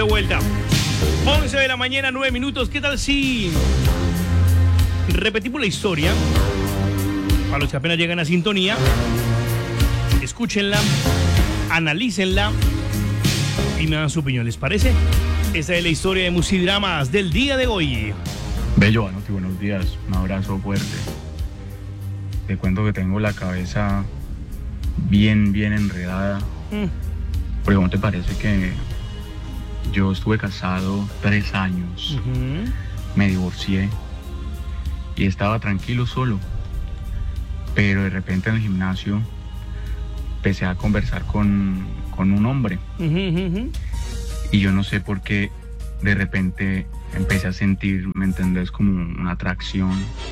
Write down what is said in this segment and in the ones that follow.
vuelta. 11 de la mañana, 9 minutos. ¿Qué tal si repetimos la historia? Para los que apenas llegan a sintonía, escúchenla, analícenla y me dan su opinión, ¿les parece? Esta es la historia de Musidramas del día de hoy. Bello, Anotti, buenos días. Un abrazo fuerte. Te cuento que tengo la cabeza bien enredada. Porque ¿cómo te parece que yo estuve casado 3 años? Me divorcié y estaba tranquilo solo. Pero de repente en el gimnasio empecé a conversar con un hombre. Y yo no sé por qué de repente empecé a sentir, ¿me entendés? Como una atracción.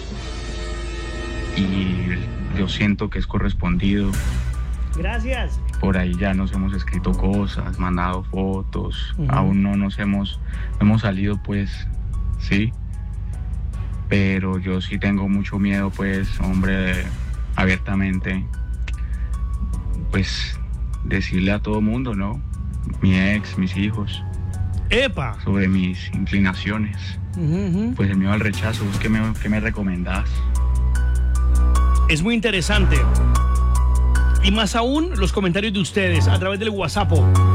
Y yo siento que es correspondido. Gracias. Por ahí ya nos hemos escrito cosas, mandado fotos. Aún no nos hemos salido, pues, sí. Pero yo sí tengo mucho miedo, pues, hombre, abiertamente, pues, decirle a todo mundo, ¿no? Mi ex, mis hijos. ¡Epa! Sobre mis inclinaciones. Pues el miedo al rechazo. ¿Qué me recomendás? Es muy interesante. Y más aún, los comentarios de ustedes a través del WhatsApp.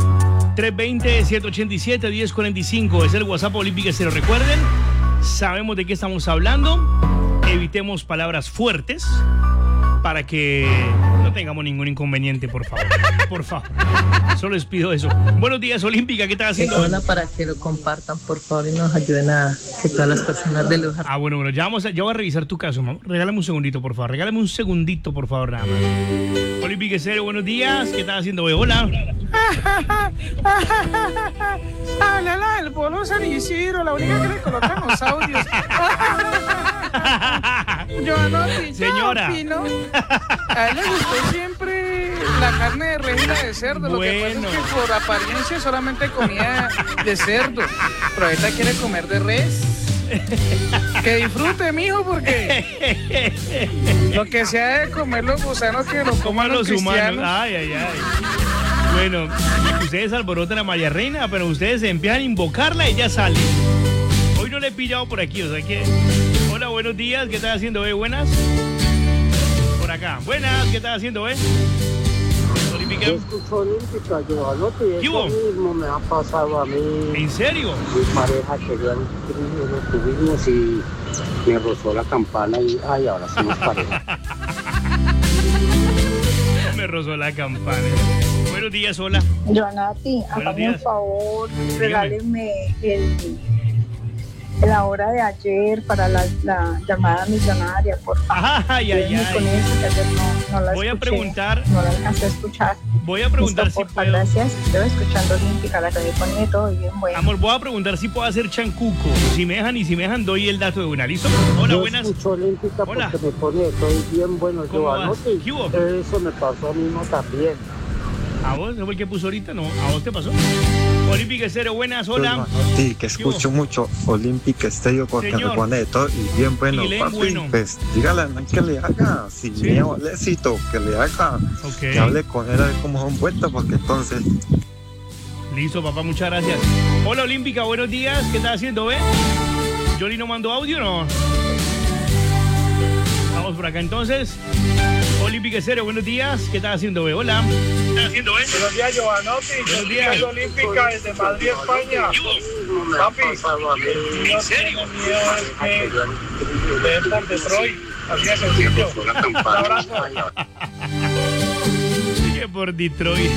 320-787-1045 es el WhatsApp Olímpica Estéreo. Recuerden, sabemos de qué estamos hablando. Evitemos palabras fuertes para que no tengamos ningún inconveniente, por favor. Por favor. Solo les pido eso. Buenos días, Olímpica. ¿Qué estás haciendo? Hola, para que lo compartan, por favor, y nos ayuden a que todas las personas de Luján. Bueno, ya voy a revisar tu caso, mamá. Regálame un segundito, por favor. Regálame un segundito, por favor, nada más. Olímpica Estéreo, buenos días. ¿Qué estás haciendo, hola? La del Polo San Isidro, la única que le colocan los audios. Yo Anotti, señora. Yo opino. A él le gustó siempre la carne de res y la de cerdo. Lo que pasa es que por apariencia solamente comía de cerdo, pero ahorita quiere comer de res. Que disfrute, mijo, porque lo que sea de comer los gusanos que lo coman los humanos. Ay. Bueno, ustedes alborotan a María Reina, pero ustedes empiezan a invocarla y ya sale. Hoy no le he pillado por aquí, o sea que... Hola, buenos días, ¿qué estás haciendo, buenas? Por acá. Buenas, ¿qué estás haendo, Olímpica. Yo escucho Olímpica, yo Anotti, eso mismo me ha pasado a mí. ¿En serio? Mi pareja quería un tuvimos y me rozó la campana y ay, ahora somos pareja. Me rozó la campana. Buenos días, hola. Yo Anotti, hágame un favor, regáleme la hora de ayer para la llamada millonaria, por favor. Ay. Con eso, que ayer no la voy escuché, a preguntar. no la alcancé a escuchar. Voy a preguntar listo, si puedo. Gracias, estoy escuchando Olímpica, la radiofonía y todo bien bueno. Amor, voy a preguntar si puedo hacer chancuco. Si me dejan, doy el dato de una. ¿Listo? Hola, yo buenas. Escucho Olímpica porque me pone todo bien bueno. Yo Anotti, eso me pasó a mí no también. ¿A vos? ¿No fue el que puso ahorita? No, ¿a vos te pasó? Olímpica Estéreo, buenas, hola. Sí, que escucho mucho Olímpica Estéreo porque me pone de todo y bien bueno, papi. Bueno. Pues dígale que le haga, si miedo al éxito, que le haga, que hable con él a ver cómo son vueltas, porque entonces... Listo, papá, muchas gracias. Hola, Olímpica, buenos días, ¿qué estás haciendo, ¿Yoli no mandó audio o no? Vamos por acá entonces. Olímpica Estéreo, buenos días. ¿Qué estás haciendo, Hola. ¿Qué estás haciendo, Buenos días, Giovanotti. Buenos días. Olímpica desde Madrid, España. Papi, ¿en serio? De por Detroit. Así de sencillo. Un abrazo. Sigue por Detroit.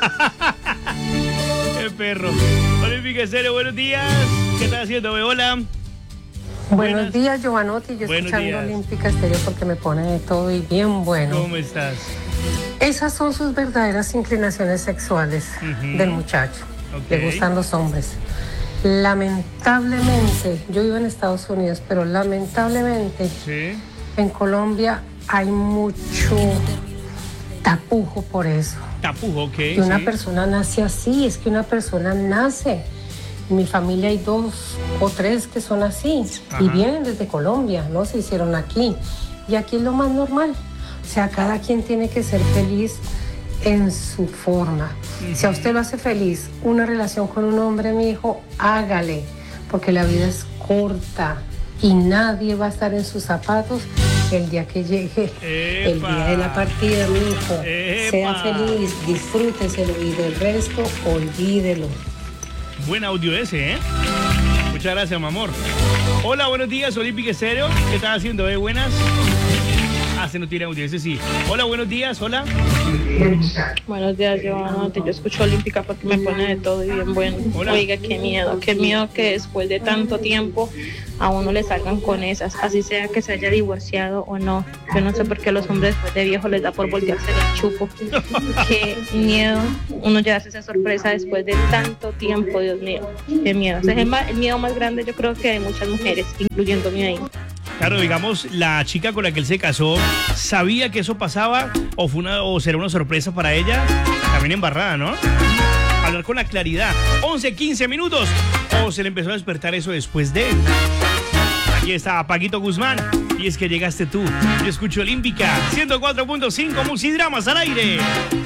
Qué perro. Olímpica Estéreo, buenos días. ¿Qué estás haciendo, Hola. Buenos días, Giovanotti. Yo escuchando Olímpica Estéreo porque me pone de todo y bien bueno. ¿Cómo estás? Esas son sus verdaderas inclinaciones sexuales del muchacho. Le gustan los hombres. Lamentablemente, yo vivo en Estados Unidos, pero lamentablemente en Colombia hay mucho tapujo por eso. Tapujo, ok. Que una persona nace así, es que una persona nace. En mi familia hay 2 o 3 que son así. Ajá. Y vienen desde Colombia, no se hicieron aquí. Y aquí es lo más normal. O sea, cada quien tiene que ser feliz en su forma. Si a usted lo hace feliz una relación con un hombre, mi hijo, hágale, porque la vida es corta y nadie va a estar en sus zapatos el día que llegue el día de la partida, mi hijo. Sea feliz, disfrúteselo y del resto, olvídelo. Buen audio ese, ¿eh? Muchas gracias, mi amor. Hola, buenos días, Olímpica Estéreo. ¿Qué estás haciendo, buenas? Se no tiene audio, ese sí. Hola, buenos días, hola. Buenos días, Giovanna. Yo escucho Olímpica porque me pone de todo y bien bueno. Hola. Oiga, qué miedo que después de tanto tiempo a uno le salgan con esas, así sea que se haya divorciado o no. Yo no sé por qué a los hombres después de viejos les da por voltearse el chupo. Qué miedo uno llevarse esa sorpresa después de tanto tiempo, Dios mío. Qué miedo. Ese es el miedo más grande, yo creo que de muchas mujeres, incluyéndome ahí. Claro, digamos, la chica con la que él se casó, ¿sabía que eso pasaba o será una sorpresa para ella? También embarrada, ¿no? Hablar con la claridad. 11, 15 minutos. ¿O se le empezó a despertar eso después de? Aquí está Paquito Guzmán. Y es que llegaste tú. Yo escucho Olímpica 104.5 Musidramas al aire.